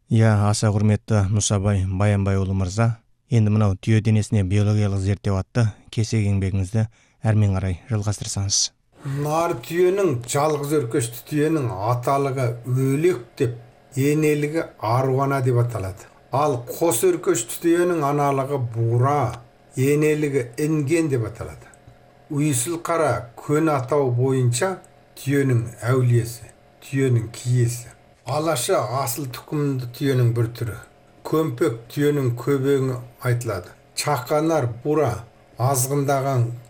Аса құрметті Мұсабай Баянбайұлы мырза, енді мынау түйе денесіне биологиялық зерттеу атты кесек еңбегіңізді әрмен қарай жалғастырсаңыз. Нар түйенің, жалғыз өркешті түйенің аталығы өлек деп, енелігі аруана деп аталады. Ал қос өркешті түйенің аналығы бура, енелігі інген деп аталады. Уйсыл қара көн атау бойынша түйенің әулиесі, түйенің киесі. Алашы асыл тұқымды түйенің бір түрі. Көмпек түйенің көбеңі айтылады. Чақанар бура азғындаған